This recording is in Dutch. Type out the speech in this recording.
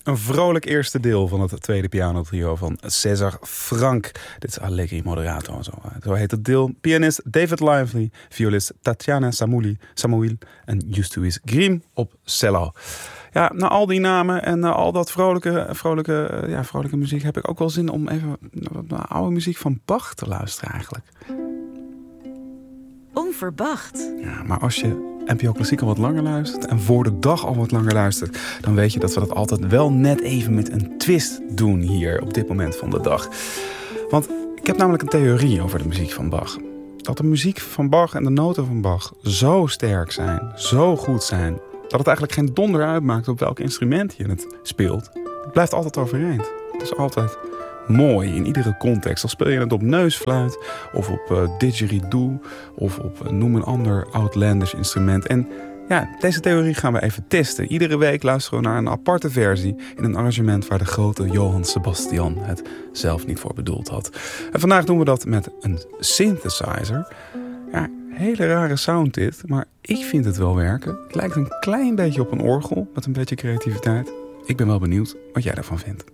Een vrolijk eerste deel van het tweede pianotrio van César Franck. Dit is Allegri Moderato. Zo heet het deel. Pianist David Lively, violist Tatjana Samuil en Justuis Griem op cello. Ja, na al die namen en na al dat vrolijke muziek heb ik ook wel zin om even naar oude muziek van Bach te luisteren eigenlijk. Onverwacht. Ja, maar als je NPO Klassiek al wat langer luistert en voor de dag al wat langer luistert, dan weet je dat we dat altijd wel net even met een twist doen hier op dit moment van de dag. Want ik heb namelijk een theorie over de muziek van Bach. Dat de muziek van Bach en de noten van Bach zo sterk zijn, zo goed zijn, dat het eigenlijk geen donder uitmaakt op welk instrument je het speelt. Het blijft altijd overeind. Het is altijd mooi in iedere context. Al speel je het op neusfluit of op didgeridoo of op noem een ander outlandish instrument. En ja, deze theorie gaan we even testen. Iedere week luisteren we naar een aparte versie in een arrangement waar de grote Johann Sebastian het zelf niet voor bedoeld had. En vandaag doen we dat met een synthesizer. Ja, hele rare sound dit, maar ik vind het wel werken. Het lijkt een klein beetje op een orgel met een beetje creativiteit. Ik ben wel benieuwd wat jij daarvan vindt.